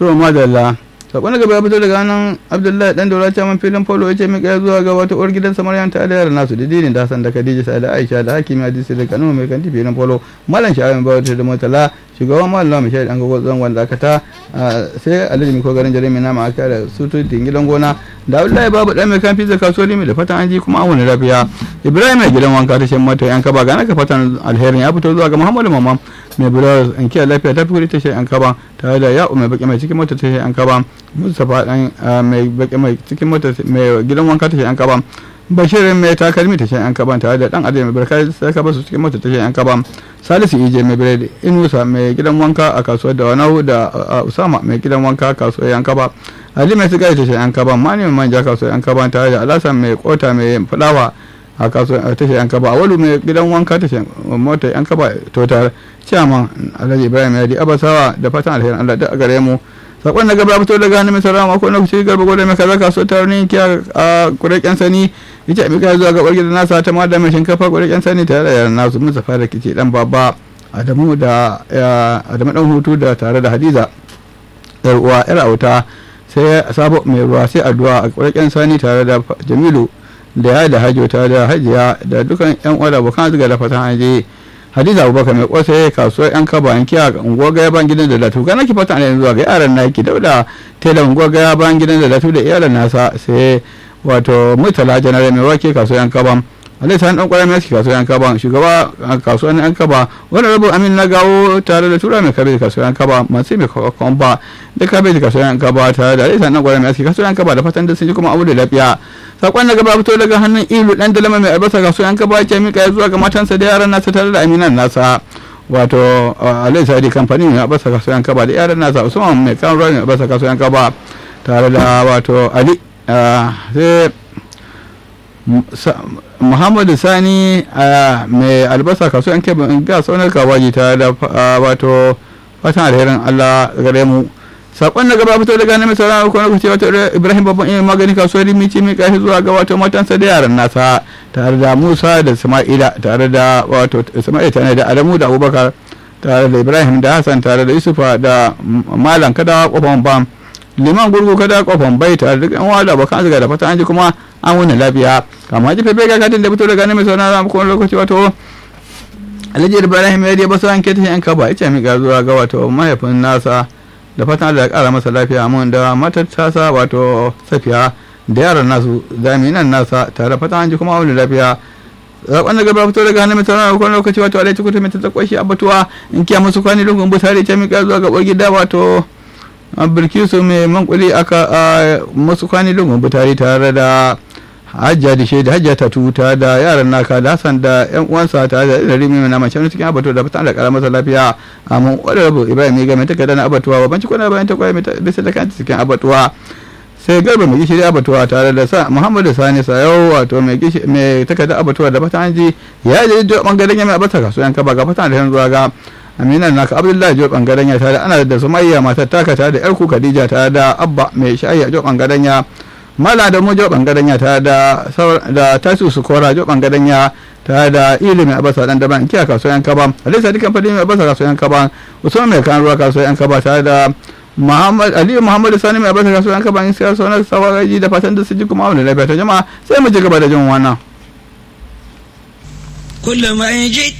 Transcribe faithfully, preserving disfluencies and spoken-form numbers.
to madalla sakon gaba ya fito daga nan Abdullahi dan Daura Chairman filin polo yace mika ya zuwa ga wata uwar gidan Maryam ta da yaran nasu da dinin da Hassan da Khadija sai da Aisha da Hakimi Hadisi da Kano mai kanti filin polo Malam Sha'aban Bawata da Mutala shugaban Malam Mai Shaid an gogo zan wanda aka ta sai Alhaji Miko garin Jarumi na ma aka da sutu gidan gona da Abdullahi babu dan mai kan fiza kasuwar mai da fatan an ji kuma an wani lafiya Ibrahim mai gidan wanka ta shan mata yan kaba ga naka fatan alherin ya fito zuwa ga Muhammadu Mamman mai bulawar in kiyaye lafiya ta fi ta shi an kaba tare da ya'u mai baki mai cikin mota ta shi an kaba Mustapha dan mai baki mai cikin mota mai gidan wanka ta shi an kaba Bashir mai takalmi ta shi an kaba tare da dan Adam mai barka sai ka basu cikin mota ta shi an kaba Salisu Ije mai biredi Inusa mai gidan wanka a kasuwar da Wanau da Usama mai gidan wanka a kasuwar an kaba Ali mai sigari ta shi an kaba Mani mai manja kasuwar an kaba tare da Alasa mai kota mai fulawa a kasuwar ta shi an kaba Awalu mai gidan wanka ta shi mota an kaba totar Ciyaman Alhaji Ibrahim Yadi Abasawa da fatan alherin Allah da gare mu sakon da gaba fito daga hannun mai sarama ko na kuci garba gode mai kaza kaso ta rin kiya a kureken sani yace mika zuwa ga barki da nasa ta madama shinkafa kureken sani tare da yaran nasu Mustafa da kici dan baba Adamu da Adamu dan hutu da tare da Hadiza yar uwa yar auta sai sabo mai ruwa sai addu'a a kureken sani tare da Jamilu da ya da Hajo tare da Hajiya da dukan yan uwa da abokan zuga da fatan aje Hadiza Abubakar mai kwasa kasuwar yan kaba an kiya unguwar gaya ban gidan da latu ga naki fata ne zuwa ga yaran naki dauda tela unguwar gaya ban gidan da latu da iyalan nasa sai wato Murtala Janare mai wake kasuwar yan kaba Alai san dan kwarai mai kasuwar yan kaba shugaba kasuwar yan kaba wani rabu Amin na gawo tare da tura mai kabe kasuwar yan kaba masu mai kwamba da kabe kasuwar yan kaba tare da Alai san dan kwarai mai kasuwar yan kaba da fatan da sun ji kuma abu da lafiya sakon da gaba fito daga hannun Ilu dan dalama mai albasa kasuwar yan kaba ce mika zuwa ga matansa da yaran nasa tare da aminan nasa wato Alai Sadi kamfani mai albasa kasuwar yan kaba da yaran nasa Usman mai kan ruwa mai albasa kasuwar yan kaba tare da wato Ali sai Muhammadu Sani mai albasa kasuwar yan kaba ga saunar kawaji tare da wato fatan alherin Allah gare mu sakon da gaba fito daga nan sauran ko na kuce wato Ibrahim babban yin magani kasuwar Mici mai kashi zuwa ga wato matansa da yaran nasa tare da Musa da Sama'ila tare da wato Sama'ila tare da Adamu da Abubakar tare da Ibrahim da Hassan tare da Yusufa da Malam kada kofan bam Liman gurgu kada kofan bai tare da yan wada bakan zuga da fata an ji kuma an wani lafiya kama ji fefe ga katin da fito daga nan sauran ko lokaci wato Alhaji Ibrahim ya je basu an kete yan kaba yace mi ga zuwa ga wato mahaifin nasa da fatan da kara masa lafiya mun da matar tasa wato Safiya da yaran nasu jami'an nasa tare fatan an ji kuma wani lafiya zakon da gaba fito daga hannun mai sauran ko lokaci wato alai tukutu mai tsakwashi abatuwa in kiya musu kwani lungun busari ta mika zuwa ga gida wato Bilkisu mai mankuli aka musu kwani lungun butari tare da Hajja da shaida Hajja ta tuta da yaran naka da Hassan da yan uwansa tare da Ibrahim mai nama cikin cikin abatuwa da fatan da kara masa lafiya amma wadda rabu Ibrahim mai game take da na abatuwa ba banci kwana bayan ta kwaya bisa da kanta cikin abatuwa sai Garba mai gishiri abatuwa tare da sa Muhammadu Sani Sayau wato mai gishi mai takarda abatuwa da fatan ji ya je da bangaren ya mai abata kasuwan ka ba ga fatan da yanzu ga Aminan naka Abdullahi jo bangaren ya tare ana da Sumayya matar taka tare da yarku Khadija tare da Abba mai shayi jo bangaren ya Mala da mu jo bangaren ya tare da da Tasu Sukora jo bangaren ya tare da ilimin abasa dan daban kiya kasuwan kaba Alisa dukan fadi mai abasa kasuwan kaba Usman mai kan ruwa kasuwan kaba tare da Muhammad Ali Muhammad Sani mai abasa kasuwan kaba in sai sauran sawaraji da fatan da su ji kuma wani lafiya ta jama'a sai mu ji gaba da jin wannan kullum an ji